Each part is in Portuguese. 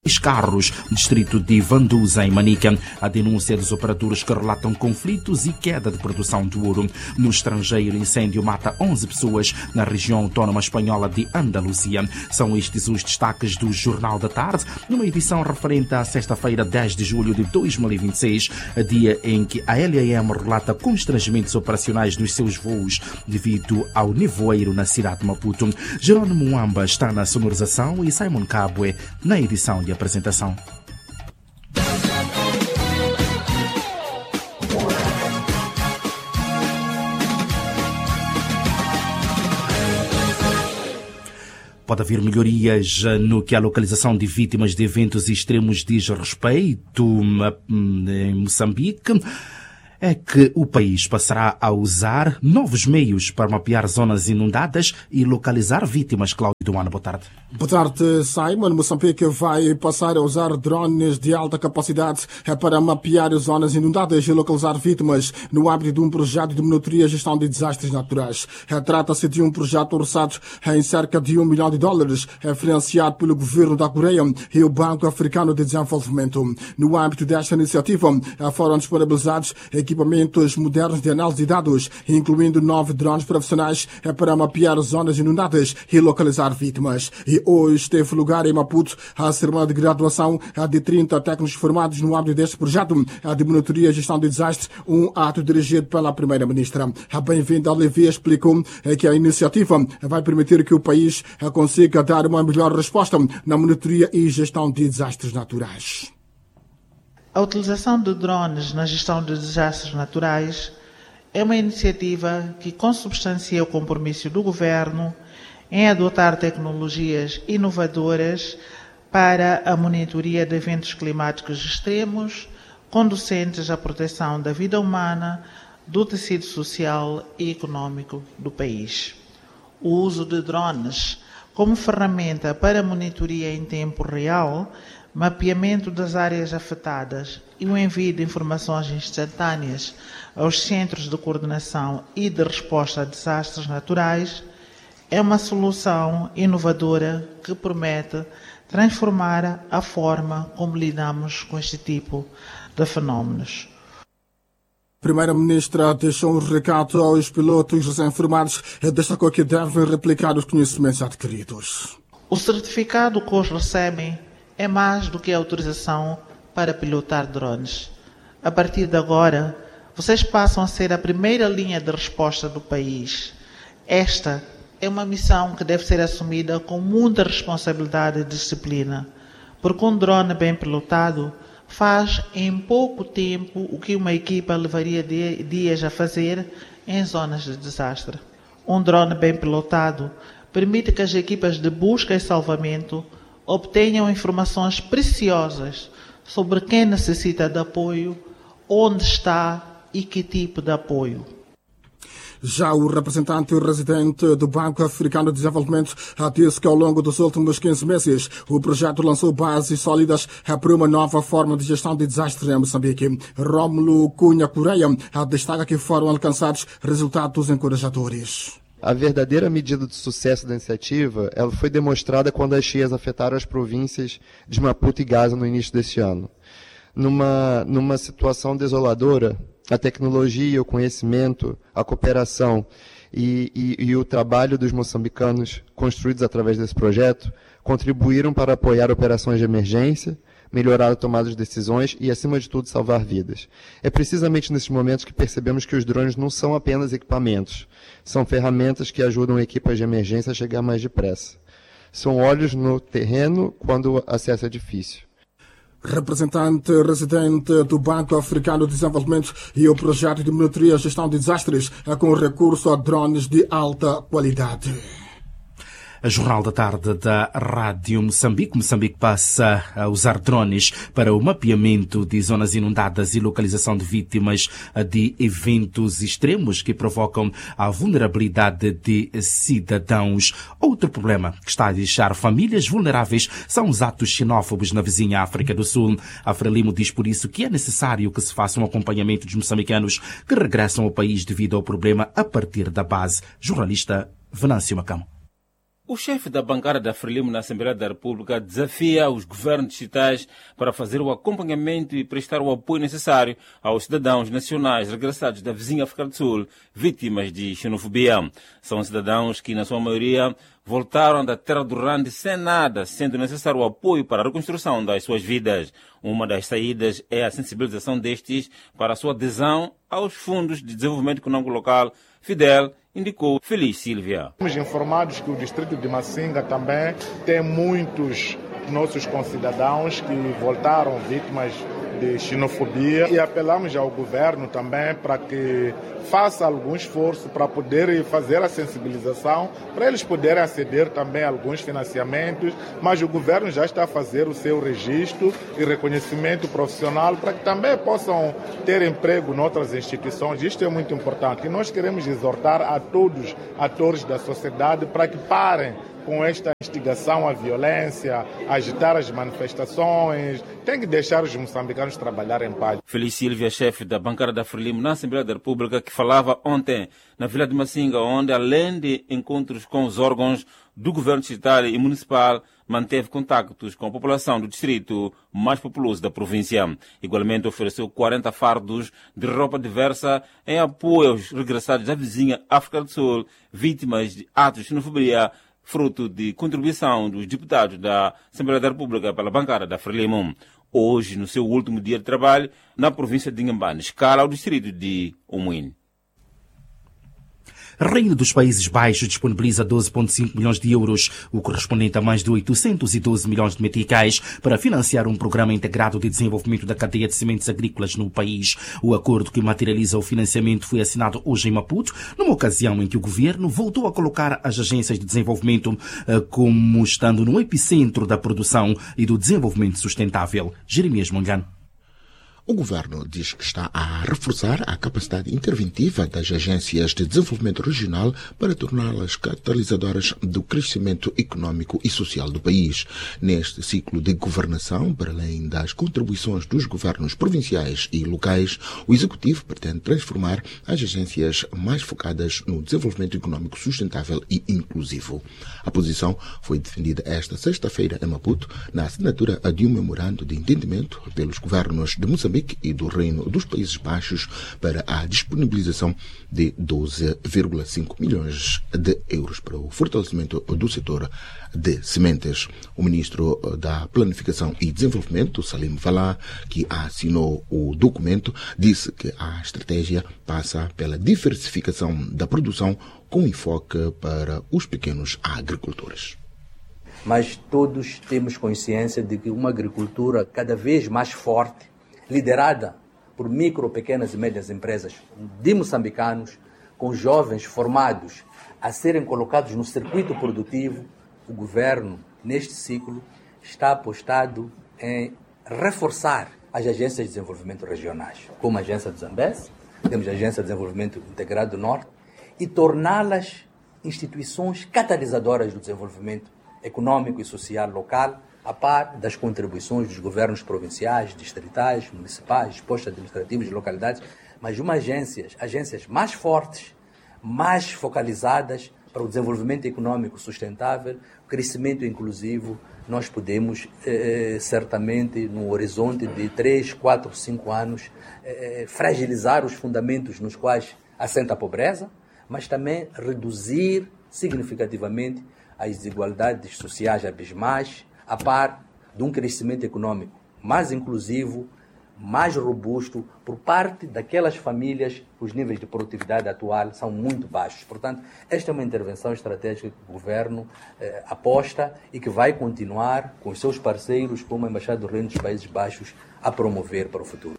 Carros, distrito de Vanduza, em Manica. A denúncia dos operadores que relatam conflitos e queda de produção de ouro. No estrangeiro, incêndio mata 11 pessoas na região autónoma espanhola de Andaluzia. São estes os destaques do Jornal da Tarde, numa edição referente à sexta-feira, 10 de julho de 2026, dia em que a LAM relata constrangimentos operacionais nos seus voos devido ao nevoeiro na cidade de Maputo. Jerónimo Mwamba está na sonorização e Simon Kabwe na edição de apresentação. Pode haver melhorias no que a localização de vítimas de eventos extremos diz respeito. Em Moçambique é que o país passará a usar novos meios para mapear zonas inundadas e localizar vítimas. Cláudio Duana, boa tarde. Boa tarde, Simon. Moçambique vai passar a usar drones de alta capacidade para mapear zonas inundadas e localizar vítimas no âmbito de um projeto de monitoria e gestão de desastres naturais. Trata-se de um projeto orçado em cerca de $1 milhão, financiado pelo governo da Coreia e o Banco Africano de Desenvolvimento. No âmbito desta iniciativa, foram disponibilizados equipamentos modernos de análise de dados, incluindo 9 drones profissionais para mapear zonas inundadas e localizar vítimas. E hoje teve lugar em Maputo a cerimônia de graduação de 30 técnicos formados no âmbito deste projeto de monitoria e gestão de desastres, um ato dirigido pela Primeira-Ministra. A bem-vinda Olivia explicou que a iniciativa vai permitir que o país consiga dar uma melhor resposta na monitoria e gestão de desastres naturais. A utilização de drones na gestão de desastres naturais é uma iniciativa que consubstancia o compromisso do Governo em adotar tecnologias inovadoras para a monitoria de eventos climáticos extremos, conducentes à proteção da vida humana, do tecido social e econômico do país. O uso de drones como ferramenta para monitoria em tempo real, mapeamento das áreas afetadas e o envio de informações instantâneas aos centros de coordenação e de resposta a desastres naturais é uma solução inovadora que promete transformar a forma como lidamos com este tipo de fenómenos. A Primeira-Ministra deixou um recado aos pilotos recém-formados e destacou que devem replicar os conhecimentos adquiridos. O certificado que os recebem é mais do que a autorização para pilotar drones. A partir de agora, vocês passam a ser a primeira linha de resposta do país. Esta é uma missão que deve ser assumida com muita responsabilidade e disciplina, porque um drone bem pilotado faz em pouco tempo o que uma equipa levaria dias a fazer em zonas de desastre. Um drone bem pilotado permite que as equipas de busca e salvamento obtenham informações preciosas sobre quem necessita de apoio, onde está e que tipo de apoio. Já o representante residente do Banco Africano de Desenvolvimento disse que ao longo dos últimos 15 meses o projeto lançou bases sólidas para uma nova forma de gestão de desastres em Moçambique. Rómulo Cunha Correia destaca que foram alcançados resultados encorajadores. A verdadeira medida de sucesso da iniciativa ela foi demonstrada quando as cheias afetaram as províncias de Maputo e Gaza no início deste ano. Numa situação desoladora, a tecnologia, o conhecimento, a cooperação e o trabalho dos moçambicanos construídos através desse projeto contribuíram para apoiar operações de emergência, melhorar a tomada de decisões e, acima de tudo, salvar vidas. É precisamente nesses momentos que percebemos que os drones não são apenas equipamentos, são ferramentas que ajudam equipas de emergência a chegar mais depressa. São olhos no terreno quando o acesso é difícil. Representante residente do Banco Africano de Desenvolvimento e o projeto de monitoria e gestão de desastres com recurso a drones de alta qualidade. A Jornal da Tarde da Rádio Moçambique. Moçambique passa a usar drones para o mapeamento de zonas inundadas e localização de vítimas de eventos extremos que provocam a vulnerabilidade de cidadãos. Outro problema que está a deixar famílias vulneráveis são os atos xenófobos na vizinha África do Sul. A Frelimo diz por isso que é necessário que se faça um acompanhamento dos moçambicanos que regressam ao país devido ao problema a partir da base. Jornalista Venâncio Macamo. O chefe da bancada da Frelimo na Assembleia da República desafia os governos distritais para fazer o acompanhamento e prestar o apoio necessário aos cidadãos nacionais regressados da vizinha África do Sul, vítimas de xenofobia. São cidadãos que, na sua maioria, voltaram da terra do Rande sem nada, sendo necessário o apoio para a reconstrução das suas vidas. Uma das saídas é a sensibilização destes para a sua adesão aos fundos de desenvolvimento econômico local, FIDEL, indicou Feliz Silvia. Estamos informados que o distrito de Massinga também tem muitos nossos concidadãos que voltaram vítimas de xenofobia e apelamos ao governo também para que faça algum esforço para poder fazer a sensibilização, para eles poderem aceder também a alguns financiamentos, mas o governo já está a fazer o seu registro e reconhecimento profissional para que também possam ter emprego noutras instituições. Isto é muito importante e nós queremos exortar a todos os atores da sociedade para que parem com esta instigação à violência, agitar as manifestações. Tem que deixar os moçambicanos trabalhar em paz. Feliz Silvia, chefe da bancada da Frelimo na Assembleia da República, que falava ontem na Vila de Massinga, onde, além de encontros com os órgãos do governo distrital e municipal, manteve contactos com a população do distrito mais populoso da província. Igualmente ofereceu 40 fardos de roupa diversa em apoio aos regressados da vizinha África do Sul, vítimas de atos de xenofobia, fruto de contribuição dos deputados da Assembleia da República pela bancada da Frelimo. Hoje, no seu último dia de trabalho, na província de Inhambane, escala ao distrito de Umuine. Reino dos Países Baixos disponibiliza 12,5 milhões de euros, o correspondente a mais de 812 milhões de meticais, para financiar um programa integrado de desenvolvimento da cadeia de sementes agrícolas no país. O acordo que materializa o financiamento foi assinado hoje em Maputo, numa ocasião em que o governo voltou a colocar as agências de desenvolvimento como estando no epicentro da produção e do desenvolvimento sustentável. Jeremias Mongano. O governo diz que está a reforçar a capacidade interventiva das agências de desenvolvimento regional para torná-las catalisadoras do crescimento econômico e social do país. Neste ciclo de governação, para além das contribuições dos governos provinciais e locais, o Executivo pretende transformar as agências mais focadas no desenvolvimento econômico sustentável e inclusivo. A posição foi defendida esta sexta-feira em Maputo, na assinatura de um memorando de entendimento pelos governos de Moçambique e do Reino dos Países Baixos para a disponibilização de 12,5 milhões de euros para o fortalecimento do setor de sementes. O ministro da Planificação e Desenvolvimento, Salim Valá, que assinou o documento, disse que a estratégia passa pela diversificação da produção com enfoque para os pequenos agricultores. Mas todos temos consciência de que uma agricultura cada vez mais forte, liderada por micro, pequenas e médias empresas de moçambicanos, com jovens formados a serem colocados no circuito produtivo, o governo, neste ciclo, está apostado em reforçar as agências de desenvolvimento regionais, como a agência do Zambeze, temos a Agência de Desenvolvimento Integrado do Norte, e torná-las instituições catalisadoras do desenvolvimento econômico e social local, a par das contribuições dos governos provinciais, distritais, municipais, postos administrativos de localidades, mas agências mais fortes, mais focalizadas para o desenvolvimento econômico sustentável, crescimento inclusivo. Nós podemos, certamente, no horizonte de 3, 4, 5 anos, fragilizar os fundamentos nos quais assenta a pobreza, mas também reduzir significativamente as desigualdades sociais abismais, a par de um crescimento econômico mais inclusivo, mais robusto, por parte daquelas famílias os níveis de produtividade atual são muito baixos. Portanto, esta é uma intervenção estratégica que o governo aposta e que vai continuar com os seus parceiros, como a Embaixada do Reino dos Países Baixos, a promover para o futuro.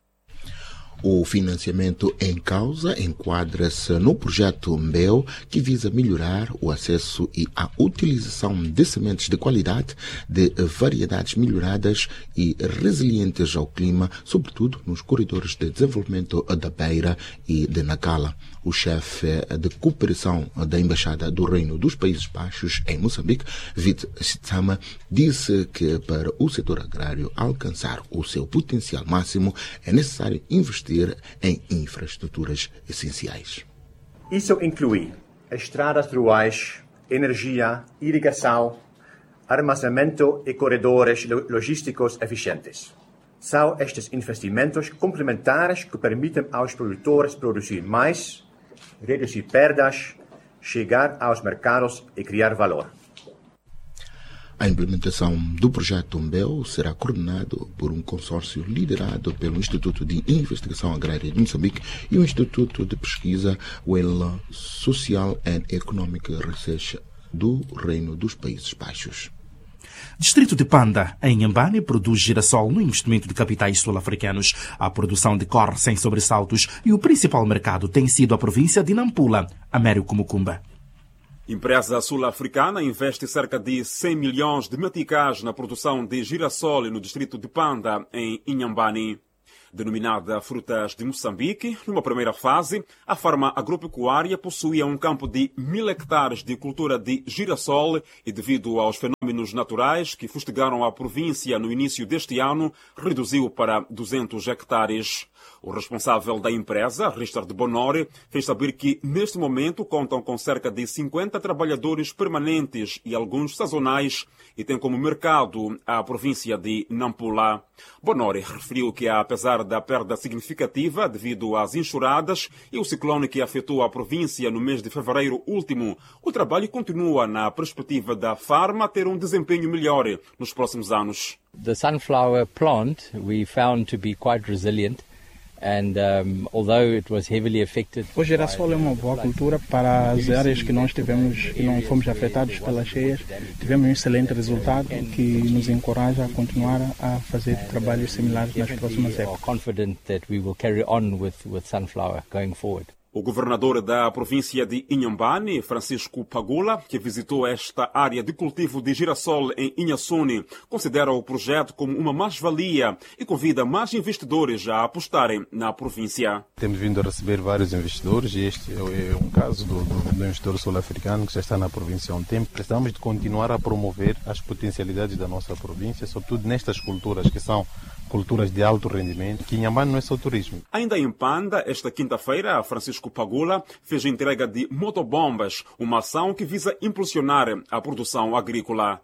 O financiamento em causa enquadra-se no projeto MBEL, que visa melhorar o acesso e a utilização de sementes de qualidade, de variedades melhoradas e resilientes ao clima, sobretudo nos corredores de desenvolvimento da Beira e de Nacala. O chefe de cooperação da Embaixada do Reino dos Países Baixos em Moçambique, Vit Sitsama, disse que para o setor agrário alcançar o seu potencial máximo é necessário investir em infraestruturas essenciais. Isso inclui estradas rurais, energia, irrigação, armazenamento e corredores logísticos eficientes. São estes investimentos complementares que permitem aos produtores produzir mais, reduzir perdas, chegar aos mercados e criar valor. A implementação do projeto Umbel será coordenado por um consórcio liderado pelo Instituto de Investigação Agrária de Moçambique e o Instituto de Pesquisa Well Social and Economic Research do Reino dos Países Baixos. Distrito de Panda, em Inhambane, produz girassol no investimento de capitais sul-africanos. A produção decorre sem sobressaltos e o principal mercado tem sido a província de Nampula, Américo Mucumba. Empresa sul-africana investe cerca de 100 milhões de meticais na produção de girassol no distrito de Panda, em Inhambane. Denominada Frutas de Moçambique, numa primeira fase, a farma agropecuária possuía um campo de 1.000 hectares de cultura de girassol e, devido aos fenômenos naturais que fustigaram a província no início deste ano, reduziu para 200 hectares. O responsável da empresa, Richard Bonore, fez saber que, neste momento, contam com cerca de 50 trabalhadores permanentes e alguns sazonais e têm como mercado a província de Nampula. Bonore referiu que, apesar da perda significativa devido às enxurradas e o ciclone que afetou a província no mês de fevereiro último, o trabalho continua na perspectiva da farma ter um desempenho melhor nos próximos anos. The sunflower plant we found to be quite resilient. And although it was heavily affected. O girassol é uma boa cultura para as áreas que nós tivemos e não fomos afetados pelas cheias. Tivemos um excelente resultado que nos encoraja a continuar a fazer trabalhos similares nas próximas épocas. Confident that we will carry on with sunflower going forward. O governador da província de Inhambane, Francisco Pagula, que visitou esta área de cultivo de girassol em Inhassune, considera o projeto como uma mais-valia e convida mais investidores a apostarem na província. Temos vindo a receber vários investidores e este é um caso do investidor sul-africano que já está na província há um tempo. Precisamos de continuar a promover as potencialidades da nossa província, sobretudo nestas culturas que são culturas de alto rendimento, que Inhambane não é só turismo. Ainda em Panda, esta quinta-feira, Francisco Pagula fez a entrega de motobombas, uma ação que visa impulsionar a produção agrícola.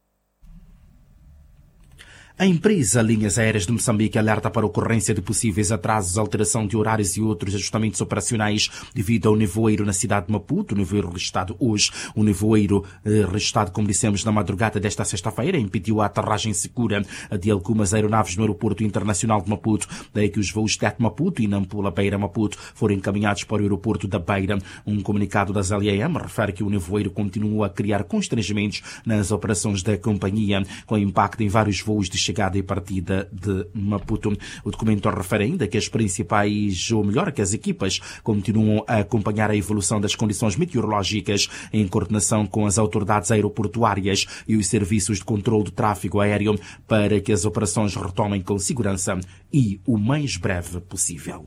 A empresa Linhas Aéreas de Moçambique alerta para a ocorrência de possíveis atrasos, alteração de horários e outros ajustamentos operacionais devido ao nevoeiro na cidade de Maputo, o nevoeiro registrado hoje. O nevoeiro registrado, como dissemos, na madrugada desta sexta-feira, impediu a aterragem segura de algumas aeronaves no aeroporto internacional de Maputo, daí que os voos Tete Maputo e Nampula Beira Maputo foram encaminhados para o aeroporto da Beira. Um comunicado das LAM refere que o nevoeiro continua a criar constrangimentos nas operações da companhia, com impacto em vários voos de chegada e partida de Maputo. O documento refere ainda que as principais, ou melhor, que as equipas continuam a acompanhar a evolução das condições meteorológicas em coordenação com as autoridades aeroportuárias e os serviços de controle do tráfego aéreo para que as operações retomem com segurança e o mais breve possível.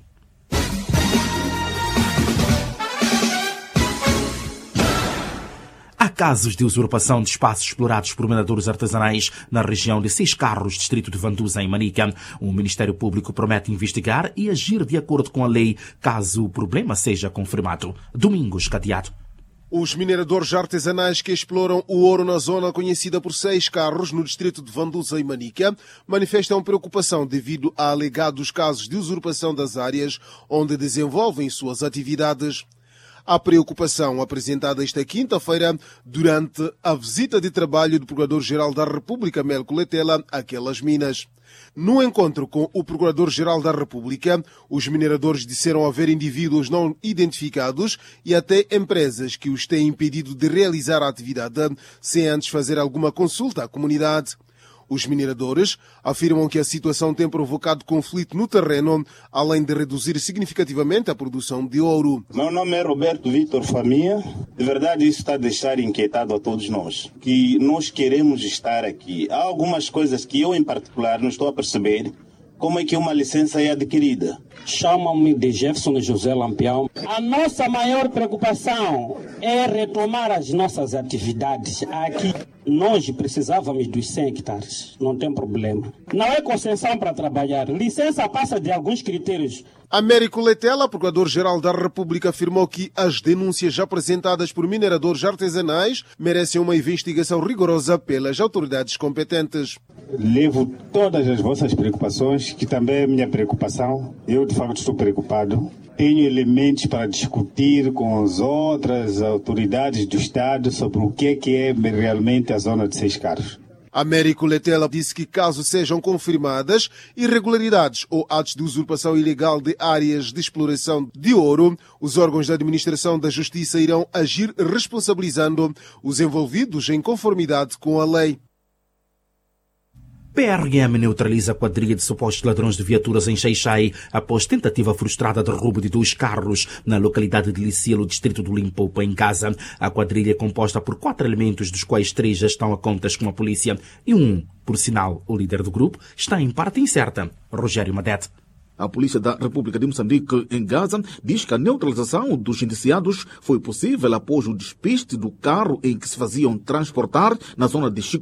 Há casos de usurpação de espaços explorados por mineradores artesanais na região de Ciscarros, distrito de Vanduza, em Manica. O Ministério Público promete investigar e agir de acordo com a lei, caso o problema seja confirmado. Domingos Cadeado. Os mineradores artesanais que exploram o ouro na zona conhecida por Ciscarros, no distrito de Vanduza e Manica, manifestam preocupação devido a alegados casos de usurpação das áreas onde desenvolvem suas atividades. A preocupação apresentada esta quinta-feira durante a visita de trabalho do Procurador-Geral da República, Melco Letela, àquelas minas. No encontro com o Procurador-Geral da República, os mineradores disseram haver indivíduos não identificados e até empresas que os têm impedido de realizar a atividade sem antes fazer alguma consulta à comunidade. Os mineradores afirmam que a situação tem provocado conflito no terreno, além de reduzir significativamente a produção de ouro. Meu nome é Roberto Vitor Faminha. De verdade, isso está a deixar inquietado a todos nós, que nós queremos estar aqui. Há algumas coisas que eu, em particular, não estou a perceber. Como é que uma licença é adquirida? Chamam-me de Jefferson José Lampião. A nossa maior preocupação é retomar as nossas atividades aqui. Nós precisávamos dos 100 hectares, não tem problema. Não é concessão para trabalhar, licença passa de alguns critérios. Américo Letela, Procurador-Geral da República, afirmou que as denúncias apresentadas por mineradores artesanais merecem uma investigação rigorosa pelas autoridades competentes. Levo todas as vossas preocupações, que também é minha preocupação. Eu, de facto, estou preocupado. Tenho elementos para discutir com as outras autoridades do Estado sobre o que é realmente a zona de 6 carros. Américo Letela disse que, caso sejam confirmadas irregularidades ou atos de usurpação ilegal de áreas de exploração de ouro, os órgãos da administração da Justiça irão agir responsabilizando os envolvidos em conformidade com a lei. PRM neutraliza a quadrilha de supostos ladrões de viaturas em Xai-Xai após tentativa frustrada de roubo de 2 carros na localidade de Licilo, distrito do Limpopo, em Gaza. A quadrilha é composta por 4 elementos, dos quais 3 já estão a contas com a polícia e por sinal, o líder do grupo, está em parte incerta. Rogério Madete. A Polícia da República de Moçambique, em Gaza, diz que a neutralização dos indiciados foi possível após o despiste do carro em que se faziam transportar na zona de Chico